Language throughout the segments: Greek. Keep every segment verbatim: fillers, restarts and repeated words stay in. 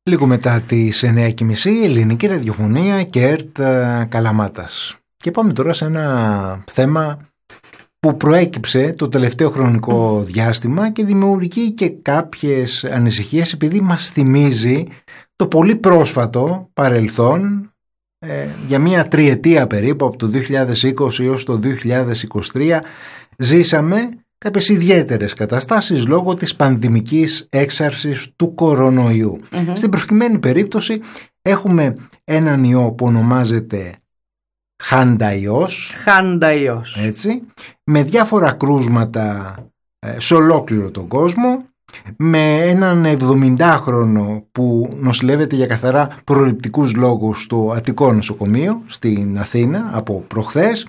Λίγο μετά τις εννιά και μισή, ελληνική ραδιοφωνία και ΕΡΤ Καλαμάτας. Και πάμε τώρα σε ένα θέμα που προέκυψε το τελευταίο χρονικό διάστημα και δημιουργεί και κάποιες ανησυχίες, επειδή μας θυμίζει το πολύ πρόσφατο παρελθόν. Ε, για μια τριετία περίπου, από το δύο χιλιάδες είκοσι έως το δύο χιλιάδες είκοσι τρία, ζήσαμε κάποιες ιδιαίτερες καταστάσεις λόγω της πανδημικής έξαρσης του κορονοϊού. Mm-hmm. Στην προκειμένη περίπτωση έχουμε έναν ιό που ονομάζεται Χάνταϊος, Χάνταϊος. έτσι, με διάφορα κρούσματα σε ολόκληρο τον κόσμο, με έναν εβδομηντάχρονο που νοσηλεύεται για καθαρά προληπτικούς λόγους στο Αττικό νοσοκομείο στην Αθήνα από προχθές.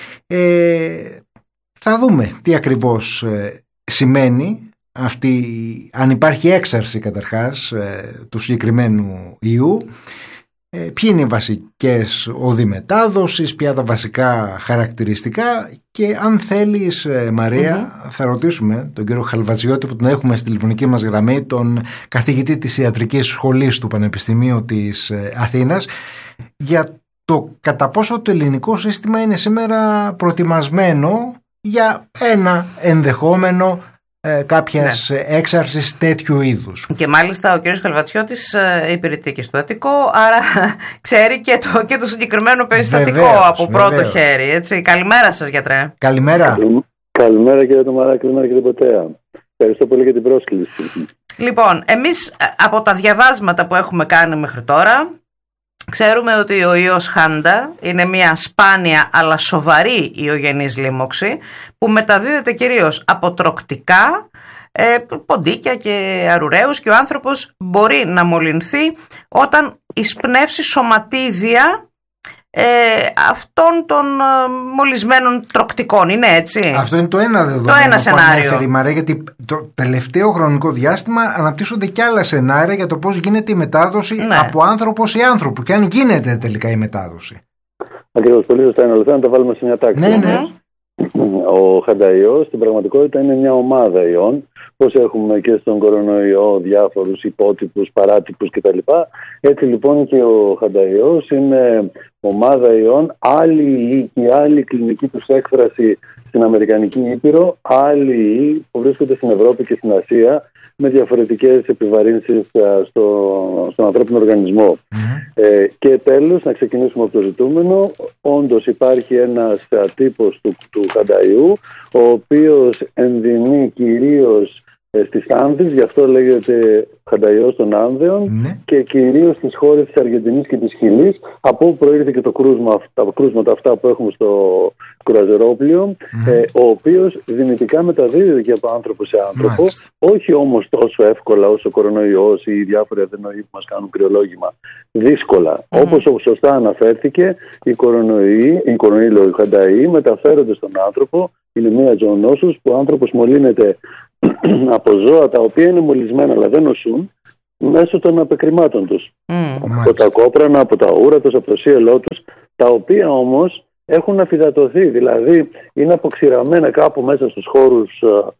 Ε, θα δούμε τι ακριβώς ε, σημαίνει αυτή, αν υπάρχει έξαρση καταρχάς ε, του συγκεκριμένου ιού, ε, ποιοι είναι οι βασικές οδοί μετάδοσης, ποια τα βασικά χαρακτηριστικά, και αν θέλεις, ε, Μαρία, mm-hmm. θα ρωτήσουμε τον κύριο Χαλβατζιώτη, που τον έχουμε στη τηλεφωνική μας γραμμή, τον καθηγητή της ιατρικής σχολής του Πανεπιστημίου της ε, Αθήνας, για το κατά πόσο το ελληνικό σύστημα είναι σήμερα προετοιμασμένο για ένα ενδεχόμενο ε, κάποιας ναι. έξαρσης τέτοιου είδους. Και μάλιστα ο κ. Χαλβατσιώτης ε, υπηρετεί και στο Αττικό, άρα ξέρει και το, και το συγκεκριμένο περιστατικό βεβαίως, από πρώτο βεβαίως. χέρι. Έτσι. Καλημέρα σας, γιατρέ. Καλημέρα. Καλημέρα κύριε Τομαρά, καλημέρα κύριε Ποτέα. Ευχαριστώ πολύ για την πρόσκληση. Λοιπόν, εμείς από τα διαβάσματα που έχουμε κάνει μέχρι τώρα, ξέρουμε ότι ο ιός Χάντα είναι μια σπάνια αλλά σοβαρή ιογενής λίμωξη που μεταδίδεται κυρίως από τρωκτικά, ε, ποντίκια και αρουραίους, και ο άνθρωπος μπορεί να μολυνθεί όταν εισπνεύσει σωματίδια ε, αυτών των ε, μολυσμένων τρωκτικών. Είναι έτσι? Αυτό είναι το ένα δεδομένο το ένα σενάριο. Ανέφερε η Μαρία, γιατί το τελευταίο χρονικό διάστημα αναπτύσσονται και άλλα σενάρια για το πώς γίνεται η μετάδοση ναι. από άνθρωπο σε άνθρωπο, και αν γίνεται τελικά η μετάδοση. Ακριβώς, πολύ σωστά. Ένα λεπτό να τα βάλουμε σε μια τάξη. Ναι, ναι. Ο Χανταϊός στην πραγματικότητα είναι μια ομάδα ιών, πώς έχουμε και στον κορονοϊό διάφορους υπότυπους, παράτυπους κτλ. Έτσι λοιπόν και ο Χανταϊός είναι ομάδα ιών, άλλη ιοί και άλλη κλινική τους έκφραση στην Αμερικανική Ήπειρο, άλλοι ιοί που βρίσκονται στην Ευρώπη και στην Ασία, με διαφορετικές επιβαρύνσεις στο, στον ανθρώπινο οργανισμό. Mm-hmm. Ε, και τέλος, να ξεκινήσουμε από το ζητούμενο. Όντως υπάρχει ένας τύπος του, του Χανταϊού, ο οποίος ενδυμεί κυρίως στις Άνδες, γι' αυτό λέγεται Χανταϊός των Άνδεων, mm-hmm. και κυρίως στις χώρες της Αργεντινής και της Χιλής, από όπου προήρθε και το κρούσμα, τα κρούσματα αυτά που έχουμε στο κουραζερόπλιο, mm-hmm. ε, ο οποίος δυνητικά μεταδίδεται και από άνθρωπο σε άνθρωπο, mm-hmm. όχι όμως τόσο εύκολα όσο ο κορονοϊός ή οι διάφοροι αδενοϊοί που μας κάνουν κρυολόγημα. Δύσκολα. Mm-hmm. Όπως σωστά αναφέρθηκε, οι κορονοϊοί, οι κορονοϊοί Χανταϊοί μεταφέρονται στον άνθρωπο. Είναι μια ζωονόσους που ο άνθρωπος μολύνεται από ζώα τα οποία είναι μολυσμένα αλλά δεν νοσούν, μέσω των απεκρημάτων τους. Mm. Από τα κόπρανα, από τα ούρα τους, από το σύελό τους, τα οποία όμως έχουν αφυδατωθεί, δηλαδή είναι αποξηραμένα κάπου μέσα στους χώρους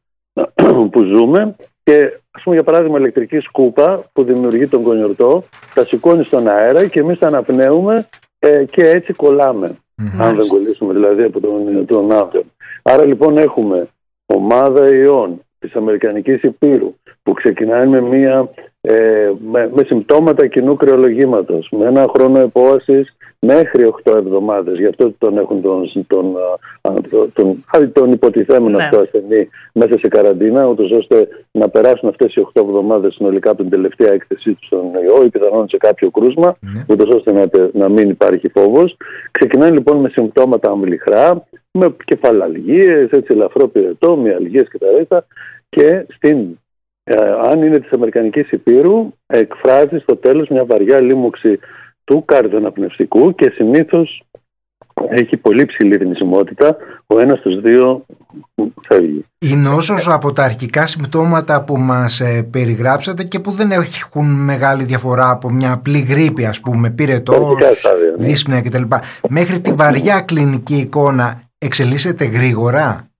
που ζούμε, και ας πούμε για παράδειγμα ηλεκτρική σκούπα που δημιουργεί τον κονιορτό, τα σηκώνει στον αέρα και εμείς τα αναπνέουμε ε, και έτσι κολλάμε. Mm-hmm. Αν δεν κολλήσουμε δηλαδή από τον, τον άνθρωπο. Άρα λοιπόν έχουμε ομάδα ιών της Αμερικανικής Υπήρου που ξεκινάει με, μια, ε, με, με συμπτώματα κοινού κρυολογήματος, με ένα χρόνο επόασης μέχρι οκτώ εβδομάδες. Γι' αυτό τον έχουν τον, τον, τον, τον, τον υποτιθέμενο ναι. αυτό ασθενή μέσα σε καραντίνα, ούτως ώστε να περάσουν αυτές οι οκτώ εβδομάδες συνολικά από την τελευταία έκθεσή του στον ιό ή πιθανόν σε κάποιο κρούσμα, ναι. ούτως ώστε να, να μην υπάρχει φόβος. Ξεκινάει λοιπόν με συμπτώματα αμυλιχρά, με κεφαλαλγίες, έτσι ελαφρό πυρετό, μυαλγίες και τα ρέστα, και στην, ε, αν είναι της Αμερικανικής Υπήρου, εκφράζει στο τέλος μια βαριά λίμωξη του καρδιοαναπνευστικού και συνήθως έχει πολύ ψηλή θνησιμότητα, ο ένας στους δύο φεύγει. Η νόσος από τα αρχικά συμπτώματα που μας ε, περιγράψατε και που δεν έχουν μεγάλη διαφορά από μια απλή γρίπη, ας πούμε, πυρετός, δύσπνοια κτλ. Μέχρι τη βαριά κλινική εικόνα εξελίσσεται γρήγορα?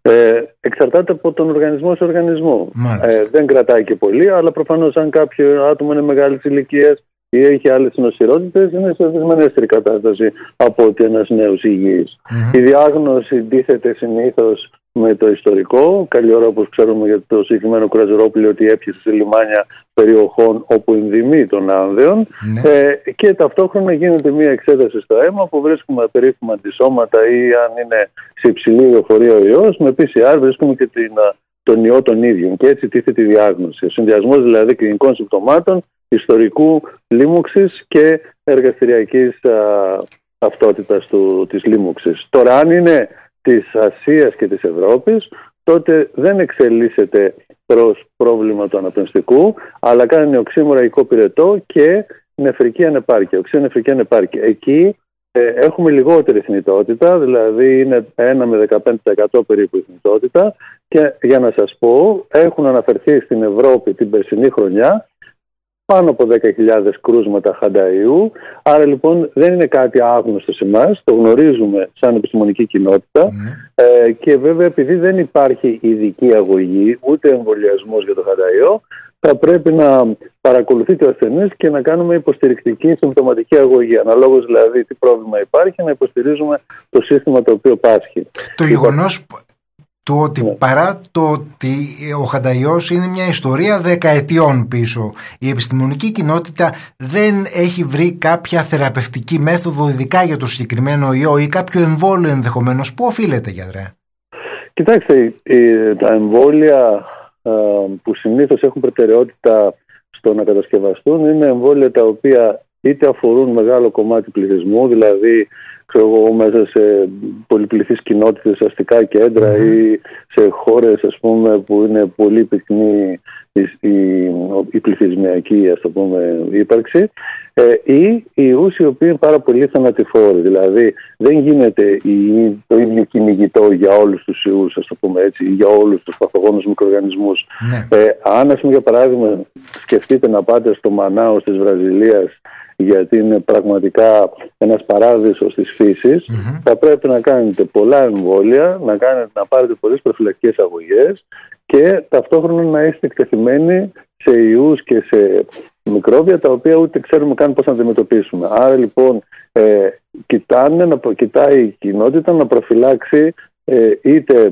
Ε, εξαρτάται από τον οργανισμό σε οργανισμό. Ε, δεν κρατάει και πολύ, αλλά προφανώς αν κάποιο άτομο είναι μεγάλης ηλικίας ή έχει άλλες νοσηρότητες, είναι σε δυσμενέστερη κατάσταση από ότι ένας νέος υγιής. Mm-hmm. Η διάγνωση ντύθεται συνήθως με το ιστορικό. Καλή ώρα, όπως ξέρουμε για το συγκεκριμένο κουραζιρόπουλο, ότι έπιασε σε λιμάνια περιοχών όπου ενδυμεί των άνδεων. Mm-hmm. Ε, και ταυτόχρονα γίνεται μια εξέταση στο αίμα που βρίσκουμε περίφημα αντισώματα ή αν είναι σε υψηλή λεωφορεία ο ιός. Με πι σι αρ βρίσκουμε και την, τον ιό τον ίδιο. Και έτσι τίθεται η διάγνωση. Ο συνδυασμός δηλαδή κλινικών συμπτωμάτων, ιστορικού λίμωξης και εργαστηριακής α, ταυτότητας του, της λίμωξης. Τώρα, αν είναι της Ασίας και της Ευρώπης, τότε δεν εξελίσσεται προς πρόβλημα του αναπνευστικού, αλλά κάνει οξύμορραγικό πυρετό και νεφρική ανεπάρκεια. Οξύ νεφρική ανεπάρκεια. Εκεί ε, έχουμε λιγότερη θνητότητα, δηλαδή είναι ένα με δεκαπέντε τοις εκατό περίπου η θνητότητα, και για να σας πω, έχουν αναφερθεί στην Ευρώπη την περσινή χρονιά πάνω από δέκα χιλιάδες κρούσματα χανταϊού. Άρα λοιπόν δεν είναι κάτι άγνωστο σε εμάς, το γνωρίζουμε σαν επιστημονική κοινότητα. Mm. Ε, και βέβαια επειδή δεν υπάρχει ειδική αγωγή ούτε εμβολιασμός για το χανταϊό, θα πρέπει να παρακολουθείτε ο ασθενής και να κάνουμε υποστηρικτική συμπτωματική αγωγή. Αναλόγως δηλαδή τι πρόβλημα υπάρχει, να υποστηρίζουμε το σύστημα το οποίο πάσχει. Το γεγονός του ότι ναι. παρά το ότι ο χανταϊός είναι μια ιστορία δεκαετιών πίσω, η επιστημονική κοινότητα δεν έχει βρει κάποια θεραπευτική μέθοδο ειδικά για το συγκεκριμένο ιό ή κάποιο εμβόλιο ενδεχομένως. Πού οφείλεται, γιατρέ? Κοιτάξτε, τα εμβόλια που συνήθως έχουν προτεραιότητα στο να κατασκευαστούν είναι εμβόλια τα οποία είτε αφορούν μεγάλο κομμάτι πληθυσμού, δηλαδή ξέρω εγώ, μέσα σε πολυπληθείς κοινότητες, αστικά κέντρα mm-hmm. ή σε χώρες ας πούμε, που είναι πολύ πυκνή η, η, η πληθυσμιακή ας το πούμε, ύπαρξη, ε, ή ιούς οι οποίοι είναι πάρα πολύ θανατηφόροι. Δηλαδή δεν γίνεται η, το ίδιο κυνηγητό για όλους τους ιούς, ας το πούμε έτσι, για όλους τους παθογόνους μικροοργανισμούς. Mm-hmm. Ε, αν ας πούμε, για παράδειγμα σκεφτείτε να πάτε στο Μανάος της Βραζιλίας, γιατί είναι πραγματικά ένας παράδεισος της φύσης, mm-hmm. θα πρέπει να κάνετε πολλά εμβόλια, να, κάνετε, να πάρετε πολλές προφυλακτικές αγωγές και ταυτόχρονα να είστε εκτεθειμένοι σε ιούς και σε μικρόβια τα οποία ούτε ξέρουμε καν πώς να αντιμετωπίσουμε. Άρα λοιπόν ε, κοιτάνε, να, κοιτάει η κοινότητα να προφυλάξει ε, είτε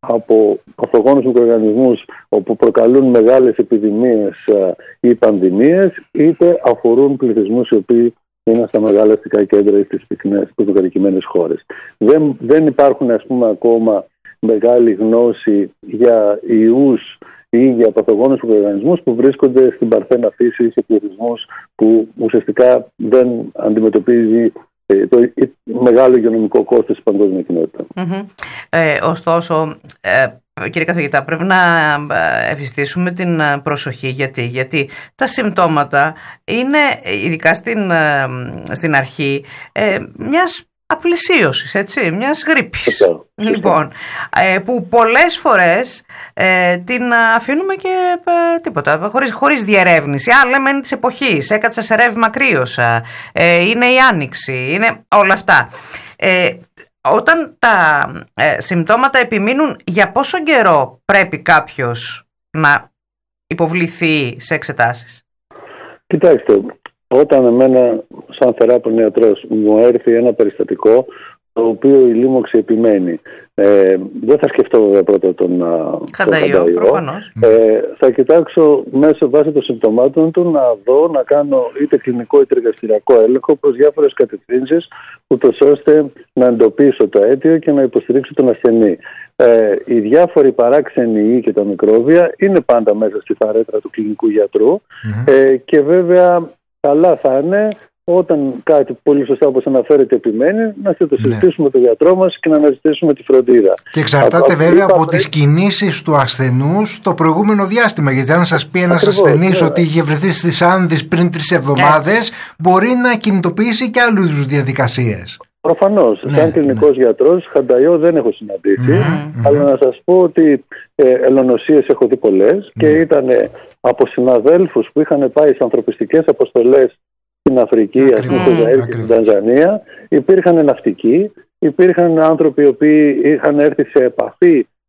από παθογόνους μικροοργανισμούς όπου προκαλούν μεγάλες επιδημίες ή πανδημίες, είτε αφορούν πληθυσμούς οι οποίοι είναι στα μεγάλα αστικά κέντρα ή στις πυκνές πρωτοκατοικημένες χώρες. Δεν, δεν υπάρχουν ας πούμε ακόμα μεγάλη γνώση για ιούς ή για παθογόνους μικροοργανισμούς που βρίσκονται στην παρθένα φύση ή σε πληθυσμούς που ουσιαστικά δεν αντιμετωπίζει το μεγάλο υγειονομικό κόστος στην παγκόσμια κοινότητα. Mm-hmm. Ε, ωστόσο, ε, κύριε καθηγητά, πρέπει να ευαισθητήσουμε την προσοχή. Γιατί, γιατί τα συμπτώματα είναι, ειδικά στην, στην αρχή, ε, μιας απλησίωσης, έτσι, μιας γρίπης. Φυσικά. Λοιπόν, ε, που πολλές φορές ε, την αφήνουμε και ε, τίποτα, χωρίς, χωρίς διερεύνηση. Α, λέμε είναι της εποχής, έκατσα σε ρεύμα κρύωσα, ε, είναι η άνοιξη, είναι όλα αυτά. Ε, όταν τα ε, συμπτώματα επιμείνουν, για πόσο καιρό πρέπει κάποιος να υποβληθεί σε εξετάσεις? Κοιτάξτε, όταν εμένα σαν θεράπων ιατρός μου έρθει ένα περιστατικό το οποίο η λίμωξη επιμένει, ε, δεν θα σκεφτώ βέβαια πρώτα τον χανταϊό, προφανώς. Ε, θα κοιτάξω μέσω βάση των συμπτωμάτων του να δω, να κάνω είτε κλινικό είτε εργαστηριακό έλεγχο προς διάφορες κατευθύνσεις, ούτως ώστε να εντοπίσω το αίτιο και να υποστηρίξω τον ασθενή. Ε, οι διάφοροι παράξενοι ιοί και τα μικρόβια είναι πάντα μέσα στη φαρέτρα του κλινικού γιατρού, mm-hmm. ε, και βέβαια καλά θα είναι όταν κάτι πολύ σωστά όπως αναφέρεται επιμένει, να το συζητήσουμε ναι. τον γιατρό μας και να αναζητήσουμε τη φροντίδα. Και εξαρτάται από, βέβαια από τις κινήσεις του ασθενούς το προηγούμενο διάστημα. Γιατί αν σας πει ένας Ακριβώς, ασθενής ναι. ότι είχε βρεθεί στις Άνδης πριν τρεις εβδομάδες, μπορεί να κινητοποιήσει και άλλου είδους διαδικασίες. Προφανώς. Ναι, σαν κλινικός ναι. γιατρός, χανταϊό δεν έχω συναντήσει, mm-hmm. αλλά να σας πω ότι ε, ελονοσίες έχω δει πολλές mm-hmm. και ήταν ε, από συναδέλφους που είχαν πάει σε ανθρωπιστικές αποστολές στην Αφρική, ας πούμε, στο Ζαΐρ και στην Τανζανία, υπήρχαν ναυτικοί, υπήρχαν άνθρωποι οι οποίοι είχαν έρθει σε επαφή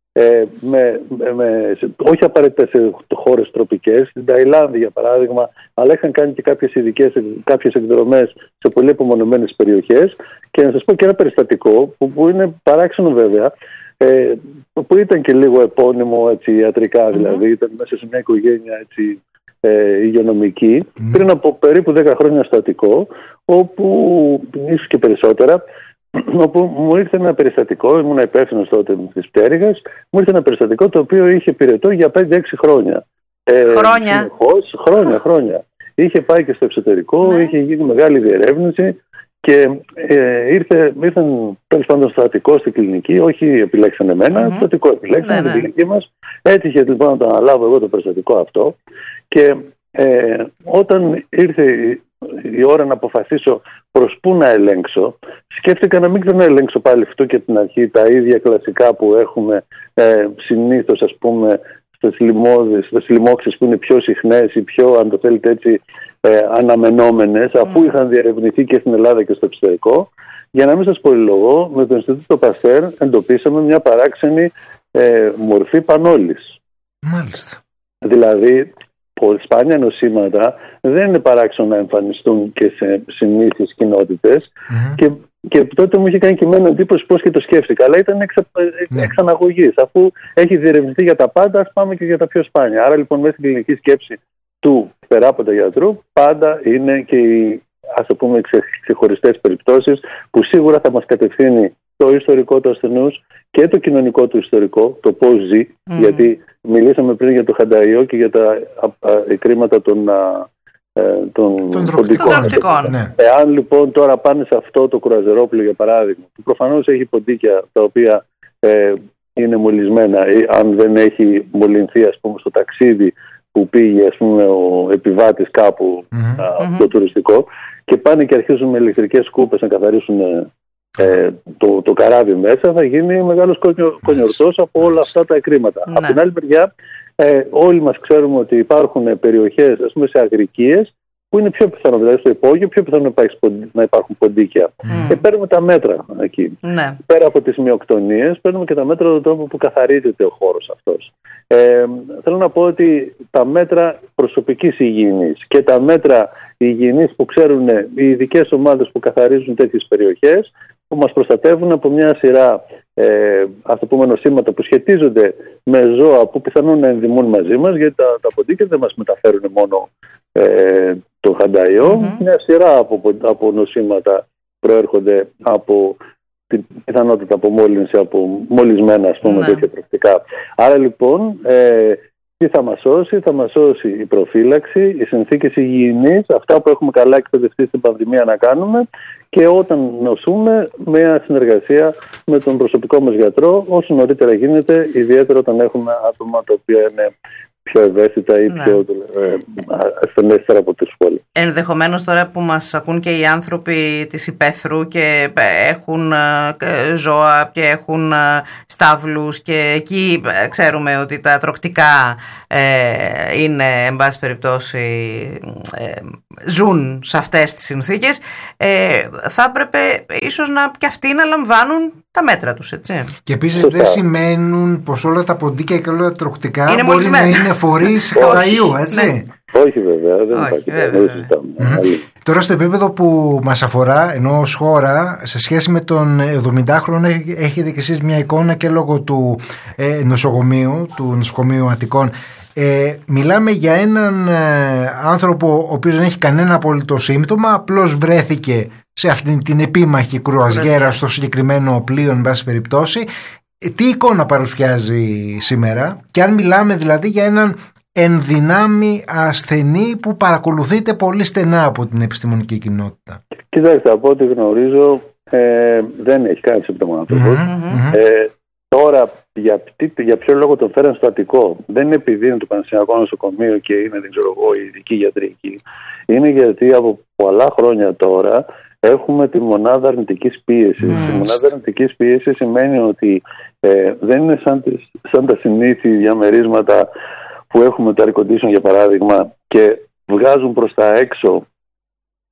Ε, με, με, σε, όχι απαραίτητα σε χώρες τροπικές, στην Ταϊλάνδη για παράδειγμα, αλλά είχαν κάνει και κάποιες ειδικές, κάποιες εκδρομές σε πολύ απομονωμένες περιοχές. Και να σας πω και ένα περιστατικό που, που είναι παράξενο βέβαια, ε, που ήταν και λίγο επώνυμο έτσι, ιατρικά, δηλαδή mm-hmm. ήταν μέσα σε μια οικογένεια έτσι, ε, υγειονομική, mm-hmm. πριν από περίπου δέκα χρόνια στο Αττικό, όπου ίσως και περισσότερα, όπου μου ήρθε ένα περιστατικό, ήμουν υπεύθυνος τότε της πτέρυγας, μου ήρθε ένα περιστατικό το οποίο είχε πυρετό για πέντε έξι χρόνια. Χρόνια. Ε, συνεχώς, χρόνια, χρόνια. Είχε πάει και στο εξωτερικό, ναι. είχε γίνει μεγάλη διερεύνηση και ε, ήρθε, ήρθαν τέλος πάντων στο Αττικό, στην κλινική, όχι επιλέξαν εμένα, mm-hmm. στο Αττικό επιλέξαν ναι, την ναι. κλινική μας. Έτυχε λοιπόν να το αναλάβω εγώ το περιστατικό αυτό και ε, όταν ήρθε η ώρα να αποφασίσω προς πού να ελέγξω, σκέφτηκα να μην ξαναελέγξω πάλι αυτό και την αρχή τα ίδια κλασικά που έχουμε ε, συνήθως ας πούμε στις λοιμώδεις, στις λοιμώξεις που είναι πιο συχνές ή πιο αν το θέλετε έτσι ε, αναμενόμενες mm. αφού είχαν διερευνηθεί και στην Ελλάδα και στο εξωτερικό. Για να μην σας πολυλογώ, με το Ινστιτούτο Παστέρ εντοπίσαμε μια παράξενη ε, μορφή πανόλης. Μάλιστα. Δηλαδή σπάνια νοσήματα δεν είναι παράξενο να εμφανιστούν και σε συνήθεις κοινότητες mm-hmm. και, και τότε μου είχε κάνει και εμένα εντύπωση πώς και το σκέφτηκα, αλλά ήταν εξα, mm-hmm. εξαναγωγής, αφού έχει διερευνηθεί για τα πάντα, ας πάμε και για τα πιο σπάνια. Άρα λοιπόν μέσα στην κλινική σκέψη του περάποντα γιατρού πάντα είναι και οι ας το πούμε ξε, ξεχωριστές περιπτώσεις που σίγουρα θα μας κατευθύνει το ιστορικό του ασθενούς και το κοινωνικό του ιστορικό, το πώς ζει, mm. γιατί μιλήσαμε πριν για το χανταϊό και για τα εκκρήματα των, των, των ποντικών. Ναι. Εάν λοιπόν τώρα πάνε σε αυτό το κρουαζερόπλαιο για παράδειγμα, που προφανώς έχει ποντίκια τα οποία ε, είναι μολυσμένα ή αν δεν έχει μολυνθεί ας πούμε στο ταξίδι που πήγε ας πούμε ο επιβάτης κάπου mm-hmm. α, το τουριστικό και πάνε και αρχίζουν με ηλεκτρικές σκούπες να καθαρίσουν Ε, το, το καράβι μέσα, θα γίνει μεγάλος κονιορτός από όλα αυτά τα εκκρήματα. Ναι. Από την άλλη μεριά ε, όλοι μας ξέρουμε ότι υπάρχουν περιοχές ας πούμε σε αγρικίες που είναι πιο πιθανό, δηλαδή στο υπόγειο πιο πιθανό να υπάρχουν ποντίκια mm. και παίρνουμε τα μέτρα εκεί. Ναι. Πέρα από τις μειοκτονίες παίρνουμε και τα μέτρα του τρόπου που καθαρίζεται ο χώρος αυτός. Ε, θέλω να πω ότι τα μέτρα προσωπικής υγιεινής και τα μέτρα υγιεινής που ξέρουν οι ειδικές ομάδες που καθαρίζουν τέτοιες περιοχές που μας προστατεύουν από μια σειρά ε, ας το πούμε νοσήματα που σχετίζονται με ζώα που πιθανόν να ενδυμούν μαζί μας, γιατί τα, τα ποντίκια δεν μας μεταφέρουν μόνο ε, το χανταϊό, mm-hmm. μια σειρά από, από νοσήματα προέρχονται από την πιθανότητα απομόλυνση από μολυσμένα ας πούμε mm-hmm. τέτοια πρακτικά. Άρα λοιπόν ε, τι θα μας σώσει? Θα μας σώσει η προφύλαξη, οι συνθήκες υγιεινής, αυτά που έχουμε καλά εκπαιδευτεί στην πανδημία να κάνουμε και όταν νοσούμε μια συνεργασία με τον προσωπικό μας γιατρό όσο νωρίτερα γίνεται, ιδιαίτερα όταν έχουμε άτομα τα οποία είναι πιο ευαίσθητα ή ναι. πιο ε, ασθενέστερα από τη σχόλη. Ενδεχομένως τώρα που μας ακούν και οι άνθρωποι της υπαίθρου και έχουν ε, ζώα και έχουν ε, στάβλους και εκεί ε, ξέρουμε ότι τα τροκτικά ε, είναι εν πάση περιπτώσει ε, ζουν σε αυτές τις συνθήκες, ε, θα έπρεπε ίσως να και αυτοί να λαμβάνουν τα μέτρα τους, έτσι. Και επίσης δεν σημαίνουν πως όλα τα ποντίκια και όλα τα τροκτικά είναι μπορεί να είναι φορείς χανταϊού, έτσι. Ναι. Όχι βέβαια, δεν υπάρχει mm-hmm. Τώρα στο επίπεδο που μας αφορά, ενώ ως χώρα, σε σχέση με τον εβδομηντάχρονο έχετε και εσείς μια εικόνα και λόγω του ε, νοσοκομείου, του νοσοκομείου Αττικών. Ε, μιλάμε για έναν ε, άνθρωπο ο οποίος δεν έχει κανένα απολύτω σύμπτωμα, απλώς βρέθηκε σε αυτήν την επίμαχη κρουαζιέρα στο συγκεκριμένο πλοίο εν πάση περιπτώσει. Ε, τι εικόνα παρουσιάζει σήμερα και αν μιλάμε δηλαδή για έναν ενδυνάμει ασθενή που παρακολουθείται πολύ στενά από την επιστημονική κοινότητα? Κοιτάξτε, από ό,τι γνωρίζω ε, δεν έχει κάνει σύμπτωμα άνθρωπος. Mm-hmm. Ε, τώρα για, για ποιο λόγο τον φέραν στο Αττικό? Δεν είναι επειδή είναι το Πανεπιστημιακό Νοσοκομείο και είναι δεν ξέρω εγώ η ειδική γιατρική. Είναι γιατί από πολλά χρόνια τώρα έχουμε τη μονάδα αρνητικής πίεσης. Mm. Η μονάδα αρνητικής πίεσης σημαίνει ότι ε, δεν είναι σαν, τις, σαν τα συνήθη διαμερίσματα που έχουμε το air condition για παράδειγμα και βγάζουν προς τα έξω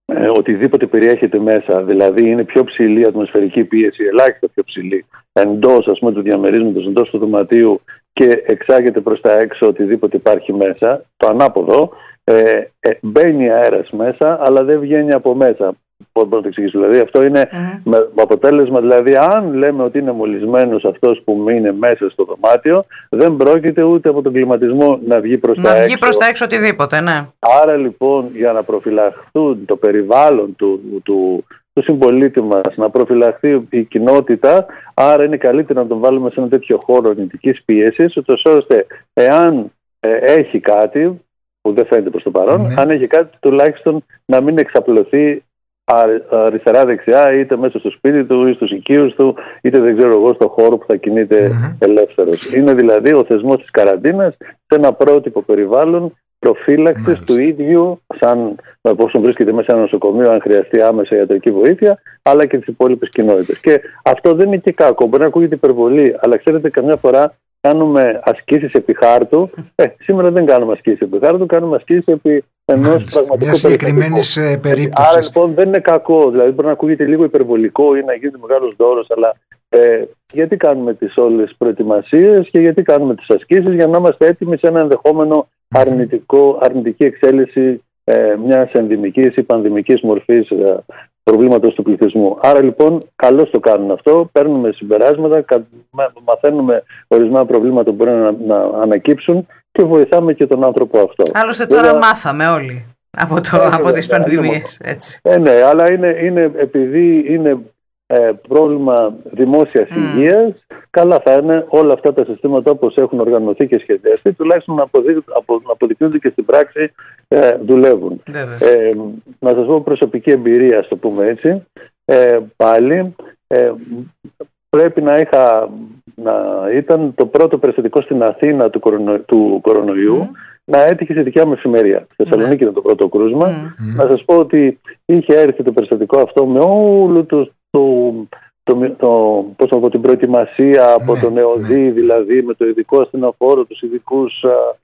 ε, οτιδήποτε περιέχεται μέσα, δηλαδή είναι πιο ψηλή ατμοσφαιρική πίεση, ελάχιστα πιο ψηλή, εντός ας πούμε του διαμερίσματος, εντός του δωματίου και εξάγεται προς τα έξω οτιδήποτε υπάρχει μέσα, το ανάποδο, ε, ε, μπαίνει αέρας μέσα αλλά δεν βγαίνει από μέσα. Πώς μπορώ να το εξηγήσω? Δηλαδή αυτό είναι mm. με αποτέλεσμα, δηλαδή αν λέμε ότι είναι μολυσμένος αυτός που είναι μέσα στο δωμάτιο, δεν πρόκειται ούτε από τον κλιματισμό να βγει προς να τα βγει έξω. Να βγει προς τα έξω οτιδήποτε, ναι. Άρα λοιπόν για να προφυλαχθούν το περιβάλλον του, του, του, του συμπολίτη μας, να προφυλαχθεί η κοινότητα, άρα είναι καλύτερο να τον βάλουμε σε ένα τέτοιο χώρο αρνητικής πίεσης, ούτως ώστε εάν ε, έχει κάτι που δεν φαίνεται προς το παρόν, ναι. αν έχει κάτι τουλάχιστον να μην εξαπλωθεί αριστερά-δεξιά, είτε μέσα στο σπίτι του ή στους οικείους του, είτε δεν ξέρω εγώ στο χώρο που θα κινείται mm-hmm. ελεύθερος. Είναι δηλαδή ο θεσμός της καραντίνας σε ένα πρότυπο περιβάλλον προφύλαξης του ίδιου, σαν πόσο βρίσκεται μέσα σε ένα νοσοκομείο, αν χρειαστεί άμεσα ιατρική βοήθεια, αλλά και τις υπόλοιπες κοινότητες. Και αυτό δεν είναι και κακό. Μπορεί να ακούγεται υπερβολή, αλλά ξέρετε, καμιά φορά κάνουμε ασκήσεις επί χάρτου. Ε, σήμερα δεν κάνουμε ασκήσεις επί χάρτου, κάνουμε ασκήσεις επί ενός πραγματικού μια συγκεκριμένη περίπτωση. Άρα λοιπόν δεν είναι κακό. Δηλαδή μπορεί να ακούγεται λίγο υπερβολικό ή να γίνεται μεγάλος δώρος, αλλά ε, γιατί κάνουμε τις όλες προετοιμασίες και γιατί κάνουμε τις ασκήσεις? Για να είμαστε έτοιμοι σε ένα ενδεχόμενο αρνητικό, αρνητική εξέλιξη ε, μιας ενδημικής ή πανδημικής μορφής ε, προβλήματος του πληθυσμού. Άρα λοιπόν καλώς το κάνουν αυτό, παίρνουμε συμπεράσματα, μαθαίνουμε ορισμένα προβλήματα που μπορεί να, να ανακύψουν και βοηθάμε και τον άνθρωπο αυτό. Άλλωστε τώρα Βέβαια... μάθαμε όλοι από, το, ε, από τις πανδημίες. Έτσι. Ε, ναι, αλλά είναι, είναι επειδή είναι ε, πρόβλημα δημόσιας mm. υγείας, καλά θα είναι όλα αυτά τα συστήματα όπως έχουν οργανωθεί και σχεδιαστεί, τουλάχιστον να, αποδει... απο... να αποδεικνύονται και στην πράξη ε, δουλεύουν. Ε, να σας πω προσωπική εμπειρία, ας το πούμε έτσι. Ε, πάλι ε, πρέπει να είχα να ήταν το πρώτο περιστατικό στην Αθήνα του, κορονο... του κορονοϊού mm. να έτυχε σε δικιά μου εφημερία. Στη Θεσσαλονίκη mm. ήταν το πρώτο κρούσμα. Mm. Να σας πω ότι είχε έρθει το περιστατικό αυτό με όλο το, το, το, το, πώς να πω, την προετοιμασία από mm. τον ΕΟΔΗ, mm. δηλαδή με το ειδικό ασθενοφόρο, τους ειδικούς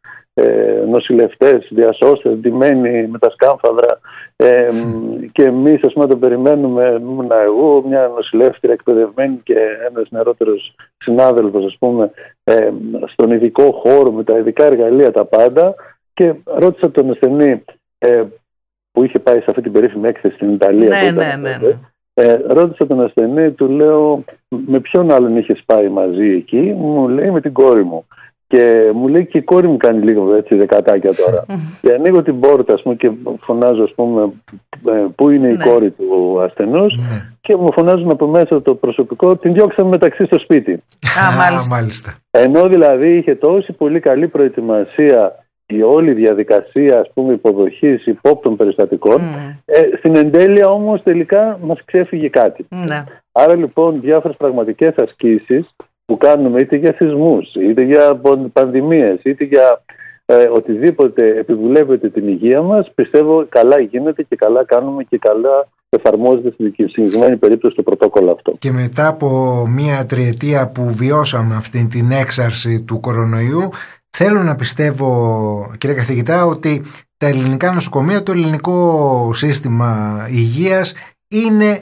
ε, νοσηλευτές, διασώστες, ντυμένοι με τα σκάμφανδρα ε, mm. και εμείς ας πούμε το περιμένουμε, ήμουν εγώ, μια νοσηλεύτρια εκπαιδευμένη και ένας νεαρότερος συνάδελφος ας πούμε ε, στον ειδικό χώρο με τα ειδικά εργαλεία τα πάντα, και ρώτησα τον ασθενή ε, που είχε πάει σε αυτή την περίφημη έκθεση στην Ιταλία. Ναι, ναι, ναι, ναι. Ε, ρώτησα τον ασθενή, του λέω με ποιον άλλον είχες πάει μαζί εκεί? Μου λέει με την κόρη μου. Και μου λέει και η κόρη μου κάνει λίγο έτσι δεκατάκια τώρα. Και ανοίγω την πόρτα ας πούμε, και φωνάζω ας πούμε πού είναι η ναι. κόρη του ασθενούς ναι. και μου φωνάζουν από μέσα το προσωπικό, την διώξαμε μεταξύ στο σπίτι. Α, μάλιστα. μάλιστα. Ενώ δηλαδή είχε τόση πολύ καλή προετοιμασία η όλη διαδικασία ας πούμε υποδοχής υπόπτων περιστατικών, mm. ε, στην εντέλεια όμως τελικά μας ξέφυγε κάτι. Mm. Άρα λοιπόν διάφορες πραγματικές ασκήσεις που κάνουμε είτε για σεισμούς, είτε για πανδημίες, είτε για ε, οτιδήποτε επιβουλεύεται την υγεία μας, πιστεύω καλά γίνεται και καλά κάνουμε και καλά εφαρμόζεται στην συγκεκριμένη περίπτωση το πρωτόκολλο αυτό. Και μετά από μία τριετία που βιώσαμε αυτή την έξαρση του κορονοϊού, θέλω να πιστεύω, κύριε καθηγητά, ότι τα ελληνικά νοσοκομεία, το ελληνικό σύστημα υγείας είναι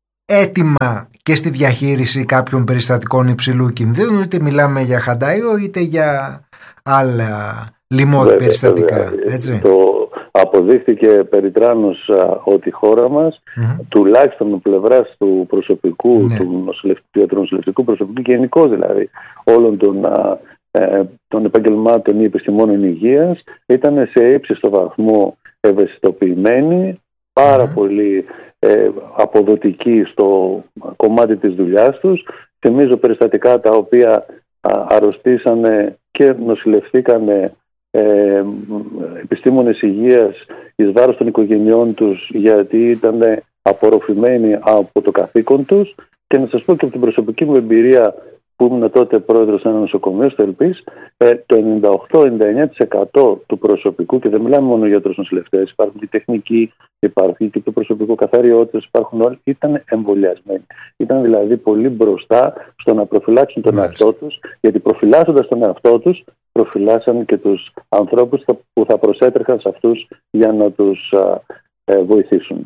έτοιμα και στη διαχείριση κάποιων περιστατικών υψηλού κινδύνου, είτε μιλάμε για χαντάιο είτε για άλλα λοιμώδη περιστατικά. Έτσι. Το αποδείχθηκε περιτράνως ότι η χώρα μας, mm-hmm. τουλάχιστον από πλευράς του προσωπικού, ναι. του νοσηλευτικού προσωπικού και γενικώς δηλαδή όλων των, ε, των επαγγελμάτων ή επιστημόνων υγείας, ήταν σε ύψιστο βαθμό ευαισθητοποιημένοι, πάρα mm-hmm. πολύ ε, αποδοτικοί στο κομμάτι της δουλειάς τους. Θυμίζω περιστατικά τα οποία α, αρρωστήσανε και νοσηλευθήκανε ε, επιστήμονες υγείας εις βάρος των οικογενειών τους, γιατί ήταν απορροφημένοι από το καθήκον τους. Και να σας πω και από την προσωπική μου εμπειρία που ήμουν τότε πρόεδρος σε ένα νοσοκομείο στο Ελπίς, ε, το ενενήντα οκτώ με ενενήντα εννέα τοις εκατό του προσωπικού, και δεν μιλάμε μόνο για τους νοσηλευτές, υπάρχουν και τεχνικοί, υπάρχει και το προσωπικό καθαριότητες, υπάρχουν όλοι, ήταν εμβολιασμένοι. Ήταν δηλαδή πολύ μπροστά στο να προφυλάξουν τον Μάλιστα. εαυτό τους, γιατί προφυλάσσοντας τον εαυτό τους, προφυλάσσαν και τους ανθρώπους που θα προσέτρεχαν σε αυτούς για να τους α, ε, βοηθήσουν.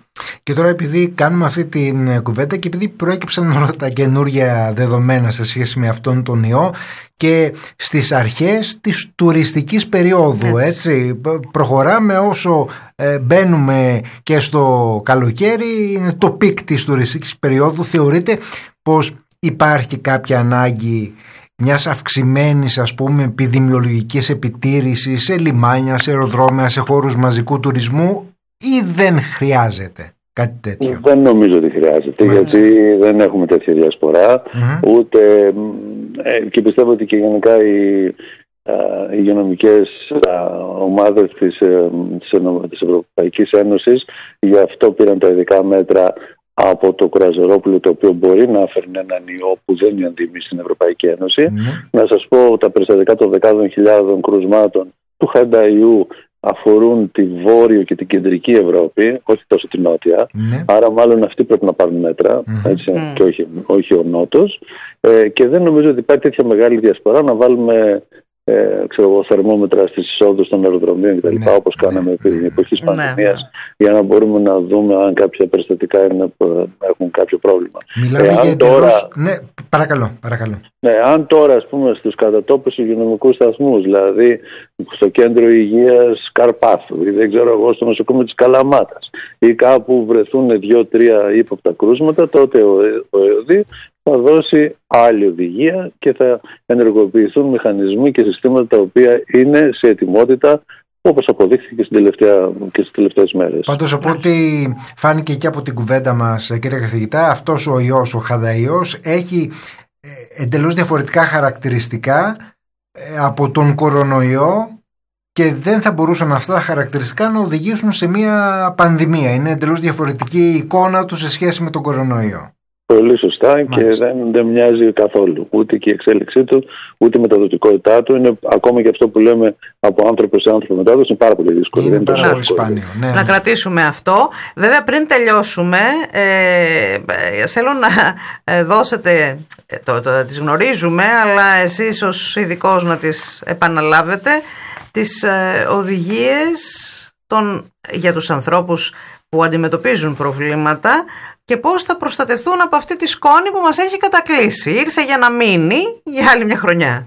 Και τώρα, επειδή κάνουμε αυτή την κουβέντα και επειδή προέκυψαν όλα τα καινούργια δεδομένα σε σχέση με αυτόν τον ιό και στις αρχές της τουριστικής περίοδου, έτσι, έτσι προχωράμε όσο ε, μπαίνουμε και στο καλοκαίρι, είναι το πικ της τουριστικής περίοδου. Θεωρείτε πως υπάρχει κάποια ανάγκη μιας αυξημένης, ας πούμε, επιδημιολογικής επιτήρησης σε λιμάνια, σε αεροδρόμια, σε χώρους μαζικού τουρισμού, ή δεν χρειάζεται κάτι τέτοιο? Δεν νομίζω ότι χρειάζεται, Μάλιστα. γιατί δεν έχουμε τέτοια διασπορά, mm-hmm. ούτε ε, και πιστεύω ότι και γενικά οι, α, οι υγειονομικές α, ομάδες της, ε, της Ευρωπαϊκής Ένωσης γι' αυτό πήραν τα ειδικά μέτρα από το κρουαζιερόπλοιο, το οποίο μπορεί να φέρνει έναν ιό που δεν είναι αντίμηση στην Ευρωπαϊκή Ένωση. Mm. Να σας πω, τα περιστατικά των δεκάδων χιλιάδων κρουσμάτων του χανταϊού αφορούν τη Βόρειο και την Κεντρική Ευρώπη, όχι τόσο τη Νότια. Mm. Άρα μάλλον αυτοί πρέπει να πάρουν μέτρα, mm. έτσι, mm. και όχι, όχι ο Νότος. Ε, και δεν νομίζω ότι υπάρχει τέτοια μεγάλη διασπορά να βάλουμε Ε, ξέρω εγώ, θερμόμετρα στις εισόδους των αεροδρομίων κτλ. Ναι, όπως ναι, κάναμε επί την εποχή της ναι, πανδημίας, ναι. για να μπορούμε να δούμε αν κάποια περιστατικά είναι, έχουν κάποιο πρόβλημα. Μιλάμε ε, για τώρα, εντελώς... Ναι, παρακαλώ, παρακαλώ. Ναι, αν τώρα, ας πούμε, στους κατατόπους υγειονομικούς σταθμούς, δηλαδή στο κέντρο υγείας Καρπάθου ή δεν ξέρω εγώ στο νοσοκομείο της Καλαμάτας ή κάπου βρεθούν δύο-τρία ύποπτα κρούσματα, τότε ο, ο ΕΟΔΗ θα δώσει άλλη οδηγία και θα ενεργοποιηθούν μηχανισμοί και συστήματα τα οποία είναι σε ετοιμότητα, όπως αποδείχθηκε στην τελευταία, και στις τελευταίες μέρες. Πάντως, από ό,τι φάνηκε και από την κουβέντα μας, κύριε καθηγητά, αυτός ο ιός, ο χανταϊός, έχει εντελώς διαφορετικά χαρακτηριστικά από τον κορονοϊό και δεν θα μπορούσαν αυτά τα χαρακτηριστικά να οδηγήσουν σε μια πανδημία. Είναι εντελώς διαφορετική η εικόνα του σε σχέση με τον κορονοϊό. Πολύ σωστά. Μάλιστα. Και δεν, δεν μοιάζει καθόλου ούτε και η εξέλιξή του, ούτε η μεταδοτικότητά του. Είναι ακόμα και αυτό που λέμε από άνθρωπο σε άνθρωπο μετάδοση, είναι πάρα πολύ δύσκολο. Είναι πάρα πολύ σπάνιο. Ναι, ναι. Να κρατήσουμε αυτό. Βέβαια, πριν τελειώσουμε, ε, θέλω να δώσετε, το, το, τις γνωρίζουμε, αλλά εσείς ως ειδικός να τις επαναλάβετε, τις ε, οδηγίες των, για τους ανθρώπους που αντιμετωπίζουν προβλήματα και πώς θα προστατευτούν από αυτή τη σκόνη που μας έχει κατακλείσει. Ήρθε για να μείνει για άλλη μια χρονιά.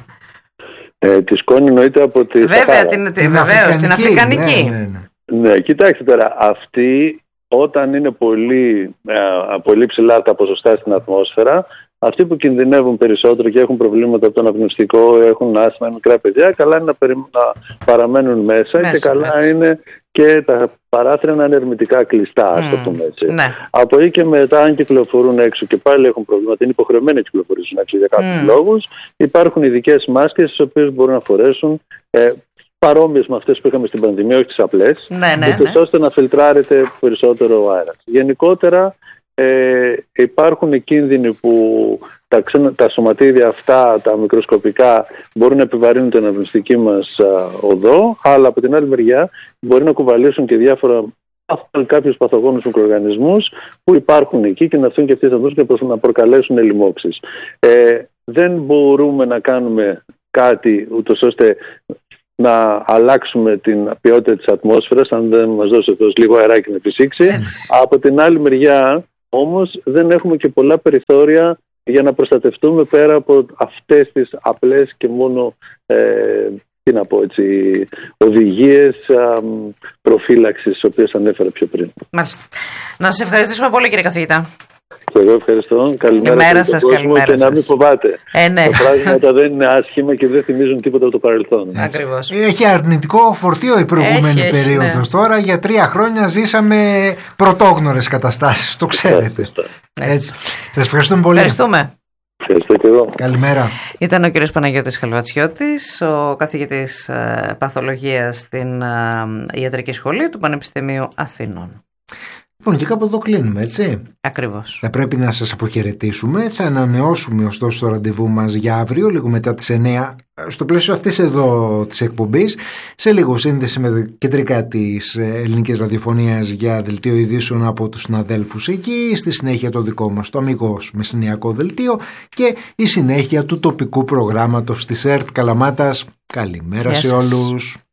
Ε, τη σκόνη εννοείται από τη Βέβαια, Σαχάρα. την, την, βεβαίως, την Αφρικανική. Ναι, ναι, ναι. ναι, κοιτάξτε τώρα, αυτή όταν είναι πολύ, ε, πολύ ψηλά τα ποσοστά στην ατμόσφαιρα, αυτοί που κινδυνεύουν περισσότερο και έχουν προβλήματα από το αναπνευστικό, έχουν άσθμα, μικρά παιδιά, καλά είναι να, περι... να παραμένουν μέσα, μέσα και καλά έτσι. Είναι και τα παράθυρα να είναι ερμητικά κλειστά, ας το πούμε έτσι. Ναι. Από εκεί και μετά, αν κυκλοφορούν έξω και πάλι έχουν προβλήματα, είναι υποχρεωμένοι να κυκλοφορήσουν έξω για κάποιους mm. λόγους, υπάρχουν ειδικές μάσκες τις οποίες μπορούν να φορέσουν, ε, παρόμοιες με αυτές που είχαμε στην πανδημία, όχι τις απλές, ναι, ναι, ναι. ώστε να φιλτράρεται περισσότερο ο αέρας. Γενικότερα, Ε, υπάρχουν κίνδυνοι που τα, ξένα, τα σωματίδια αυτά, τα μικροσκοπικά, μπορούν να επιβαρύνουν την αναπνευστική μας α, οδό, αλλά από την άλλη μεριά μπορεί να κουβαλήσουν και διάφορα κάποιους παθογόνους μικροοργανισμούς που υπάρχουν εκεί και να έρθουν και αυτές να δώσουν και να προκαλέσουν λοιμώξεις. Ε, δεν μπορούμε να κάνουμε κάτι ούτως ώστε να αλλάξουμε την ποιότητα της ατμόσφαιρας αν δεν μας δώσει αυτός λίγο αεράκι να φυσήξει. Από την άλλη μεριά όμως δεν έχουμε και πολλά περιθώρια για να προστατευτούμε πέρα από αυτές τις απλές και μόνο ε, τι να πω έτσι, οδηγίες α, προφύλαξης τις οποίες ανέφερα πιο πριν. Μάλιστα. Να σας ευχαριστήσουμε πολύ, κύριε καθηγητά. Και εγώ ευχαριστώ. Καλημέρα σας, καλημέρα και σας. να μην φοβάται. Ε, ναι. Τα πράγματα δεν είναι άσχημα και δεν θυμίζουν τίποτα από το παρελθόν. Ακριβώς. Έχει αρνητικό φορτίο η προηγούμενη έχει, περίοδος. Έχει, ναι. Τώρα για τρία χρόνια ζήσαμε πρωτόγνωρες καταστάσεις. Το ξέρετε. Έτσι. Σας ευχαριστούμε πολύ. Ευχαριστούμε. Ευχαριστώ και εγώ. Καλημέρα. Ήταν ο κύριος Παναγιώτης Χαλβατσιώτης, ο καθηγητής παθολογίας στην Ιατρική Σχολή του Πανεπιστημίου Αθηνών. Λοιπόν, και κάπου εδώ κλείνουμε, έτσι. Ακριβώς. Θα πρέπει να σας αποχαιρετήσουμε. Θα ανανεώσουμε ωστόσο το ραντεβού μας για αύριο, λίγο μετά τις εννιά, στο πλαίσιο αυτής εδώ της εκπομπής. Σε λίγο σύνδεση με κεντρικά της ελληνικής ραδιοφωνίας για δελτίο ειδήσεων από τους συναδέλφους εκεί. Στη συνέχεια το δικό μας, το αμιγώς μεσηνιακό δελτίο και η συνέχεια του τοπικού προγράμματος της ΕΡΤ Καλαμάτας. Καλημέρα σε όλους.